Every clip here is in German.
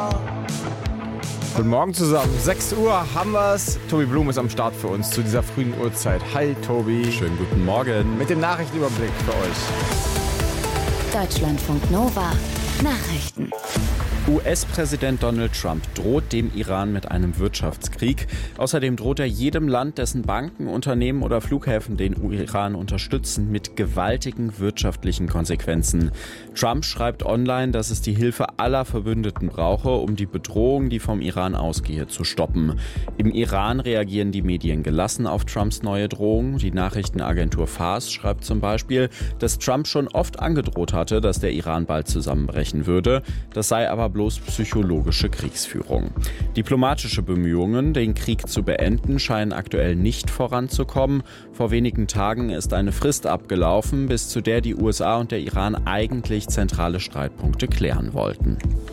Guten Morgen zusammen. 6 Uhr haben wir's. Tobi Blum ist am Start für uns zu dieser frühen Uhrzeit. Hi Tobi. Schönen guten Morgen. Mit dem Nachrichtenüberblick für euch. Deutschlandfunk Nova. Nachrichten. US-Präsident Donald Trump droht dem Iran mit einem Wirtschaftskrieg. Außerdem droht er jedem Land, dessen Banken, Unternehmen oder Flughäfen den Iran unterstützen, mit gewaltigen wirtschaftlichen Konsequenzen. Trump schreibt online, dass es die Hilfe aller Verbündeten brauche, um die Bedrohung, die vom Iran ausgehe, zu stoppen. Im Iran reagieren die Medien gelassen auf Trumps neue Drohung. Die Nachrichtenagentur Fars schreibt zum Beispiel, dass Trump schon oft angedroht hatte, dass der Iran bald zusammenbrechen würde. Das sei aber bloß psychologische Kriegsführung. Diplomatische Bemühungen, den Krieg zu beenden, scheinen aktuell nicht voranzukommen. Vor wenigen Tagen ist eine Frist abgelaufen, bis zu der die USA und der Iran eigentlich zentrale Streitpunkte klären wollten.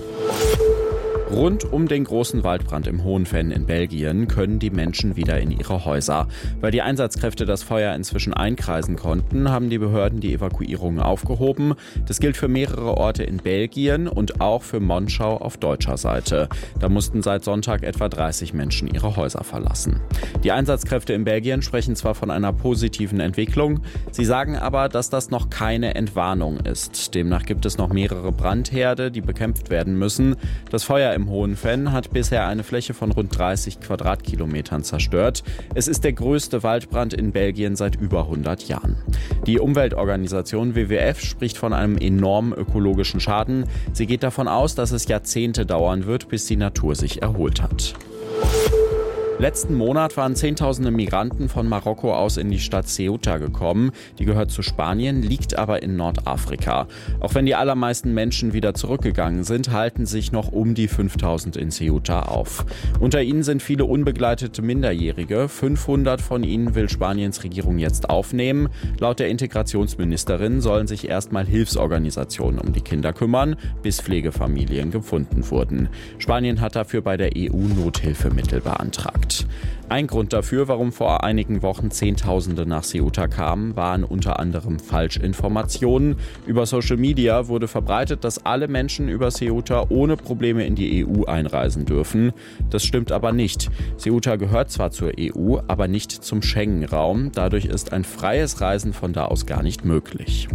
Rund um den großen Waldbrand im Hohenvenn in Belgien können die Menschen wieder in ihre Häuser. Weil die Einsatzkräfte das Feuer inzwischen einkreisen konnten, haben die Behörden die Evakuierung aufgehoben. Das gilt für mehrere Orte in Belgien und auch für Monschau auf deutscher Seite. Da mussten seit Sonntag etwa 30 Menschen ihre Häuser verlassen. Die Einsatzkräfte in Belgien sprechen zwar von einer positiven Entwicklung, sie sagen aber, dass das noch keine Entwarnung ist. Demnach gibt es noch mehrere Brandherde, die bekämpft werden müssen. Das Feuer im Hohenvenn hat bisher eine Fläche von rund 30 Quadratkilometern zerstört. Es ist der größte Waldbrand in Belgien seit über 100 Jahren. Die Umweltorganisation WWF spricht von einem enormen ökologischen Schaden. Sie geht davon aus, dass es Jahrzehnte dauern wird, bis die Natur sich erholt hat. Letzten Monat waren Zehntausende Migranten von Marokko aus in die Stadt Ceuta gekommen. Die gehört zu Spanien, liegt aber in Nordafrika. Auch wenn die allermeisten Menschen wieder zurückgegangen sind, halten sich noch um die 5000 in Ceuta auf. Unter ihnen sind viele unbegleitete Minderjährige. 500 von ihnen will Spaniens Regierung jetzt aufnehmen. Laut der Integrationsministerin sollen sich erstmal Hilfsorganisationen um die Kinder kümmern, bis Pflegefamilien gefunden wurden. Spanien hat dafür bei der EU Nothilfemittel beantragt. Ein Grund dafür, warum vor einigen Wochen Zehntausende nach Ceuta kamen, waren unter anderem Falschinformationen. Über Social Media wurde verbreitet, dass alle Menschen über Ceuta ohne Probleme in die EU einreisen dürfen. Das stimmt aber nicht. Ceuta gehört zwar zur EU, aber nicht zum Schengen-Raum. Dadurch ist ein freies Reisen von da aus gar nicht möglich.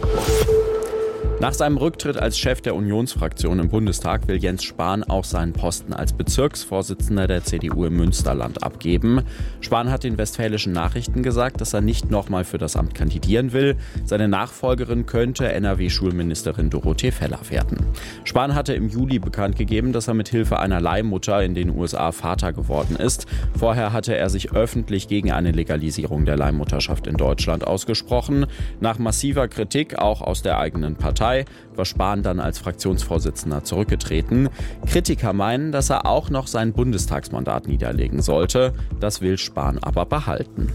Nach seinem Rücktritt als Chef der Unionsfraktion im Bundestag will Jens Spahn auch seinen Posten als Bezirksvorsitzender der CDU im Münsterland abgeben. Spahn hat den Westfälischen Nachrichten gesagt, dass er nicht nochmal für das Amt kandidieren will. Seine Nachfolgerin könnte NRW-Schulministerin Dorothee Feller werden. Spahn hatte im Juli bekannt gegeben, dass er mit Hilfe einer Leihmutter in den USA Vater geworden ist. Vorher hatte er sich öffentlich gegen eine Legalisierung der Leihmutterschaft in Deutschland ausgesprochen. Nach massiver Kritik, auch aus der eigenen Partei, war Spahn dann als Fraktionsvorsitzender zurückgetreten. Kritiker meinen, dass er auch noch sein Bundestagsmandat niederlegen sollte. Das will Spahn aber behalten.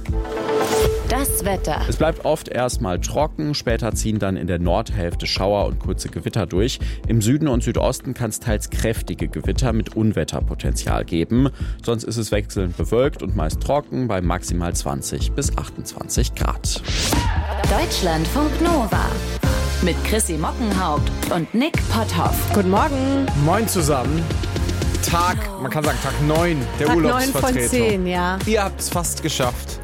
Das Wetter. Es bleibt oft erstmal trocken, später ziehen dann in der Nordhälfte Schauer und kurze Gewitter durch. Im Süden und Südosten kann es teils kräftige Gewitter mit Unwetterpotenzial geben. Sonst ist es wechselnd bewölkt und meist trocken bei maximal 20 bis 28 Grad. Deutschlandfunk Nova. Mit Chrissy Mockenhaupt und Nick Potthoff. Guten Morgen. Moin zusammen. Man kann sagen Tag 9 der Tag 9 Urlaubsvertretung. von 10, ja. Ihr habt es fast geschafft.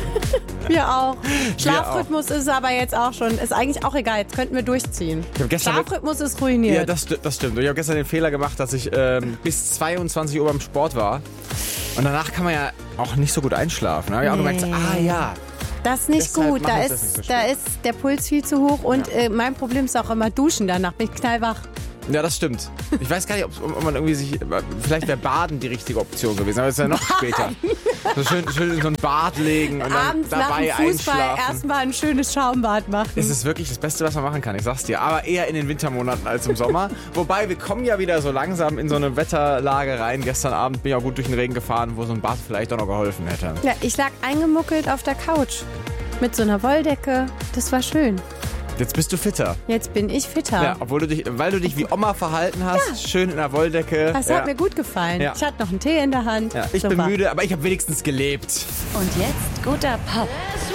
Wir auch. Schlafrhythmus ist aber jetzt auch schon, ist eigentlich auch egal, jetzt könnten wir durchziehen. Schlafrhythmus ist ruiniert. Ja, das stimmt. Und ich habe gestern den Fehler gemacht, dass ich bis 22 Uhr beim Sport war. Und danach kann man ja auch nicht so gut einschlafen. Da habe ich auch gemerkt, das ist nicht deshalb gut, mache ich das nicht so da ist der Puls viel zu hoch und mein Problem ist auch immer Duschen danach, bin ich knallwach. Ja, das stimmt. Ich weiß gar nicht, ob man irgendwie sich... Vielleicht wäre Baden die richtige Option gewesen, aber es ist ja noch später. So schön in so ein Bad legen und abends dann dabei nach dem Fußball einschlafen. erstmal ein schönes Schaumbad machen. Es ist wirklich das Beste, was man machen kann, ich sag's dir. Aber eher in den Wintermonaten als im Sommer. Wobei, wir kommen ja wieder so langsam in so eine Wetterlage rein. Gestern Abend bin ich auch gut durch den Regen gefahren, wo so ein Bad vielleicht auch noch geholfen hätte. Ja, ich lag eingemuckelt auf der Couch mit so einer Wolldecke. Das war schön. Jetzt bist du fitter. Jetzt bin ich fitter. Ja, weil du dich wie Oma verhalten hast, schön in der Wolldecke. Das hat mir gut gefallen. Ja. Ich hatte noch einen Tee in der Hand. Ja, ich bin müde, aber ich habe wenigstens gelebt. Und jetzt guter Pop.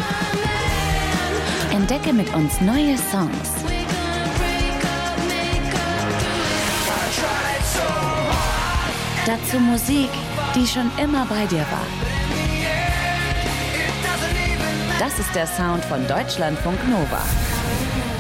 Entdecke mit uns neue Songs. Dazu Musik, die schon immer bei dir war. Das ist der Sound von Deutschlandfunk Nova.